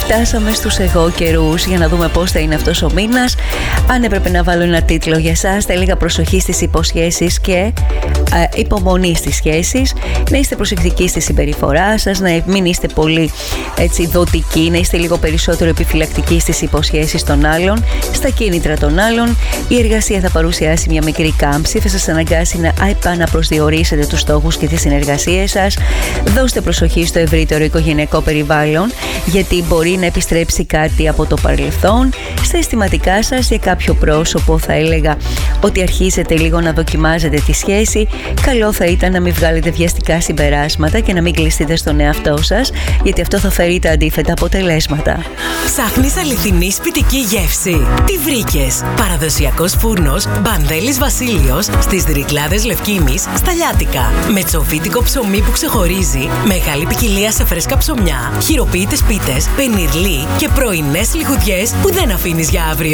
Φτάσαμε στους εγώ καιρούς για να δούμε πώς θα είναι αυτός ο μήνας. Αν έπρεπε να βάλω ένα τίτλο για εσάς, θα έλεγα προσοχή στις υποσχέσεις και υπομονή στις σχέσεις. Να είστε προσεκτικοί στη συμπεριφορά σας, να μην είστε πολύ έτσι δοτικοί, να είστε λίγο περισσότερο επιφυλακτικοί στις υποσχέσεις των άλλων, στα κίνητρα των άλλων. Η εργασία θα παρουσιάσει μια μικρή κάμψη, θα σας αναγκάσει να επαναπροσδιορίσετε τους στόχους και τις συνεργασίες σας. Δώστε προσοχή στο ευρύτερο οικογενειακό περιβάλλον, γιατί μπορεί να επιστρέψει κάτι από το παρελθόν. Στα αισθηματικά σας, για κάποιο πρόσωπο θα έλεγα ότι αρχίζετε λίγο να δοκιμάζετε τη σχέση. Καλό θα ήταν να μην βγάλετε βιαστικά συμπεράσματα και να μην κλειστείτε στον εαυτό σας, γιατί αυτό θα φέρει τα αντίθετα αποτελέσματα. Ψάχνεις αληθινή σπιτική γεύση? Τι βρήκες? Παραδοσιακός φούρνος Μπανδέλης Βασίλειος στις Ρυκλάδες Λευκήμης στα Λιάτικα. Με τσοφίτικο ψωμί που ξεχωρίζει, μεγάλη ποικιλία σε φρέσκα ψωμιά, χειροποίητες πίτες, πενιρλί και πρωινές λιχουδιές που δεν αφήνεις για αύριο.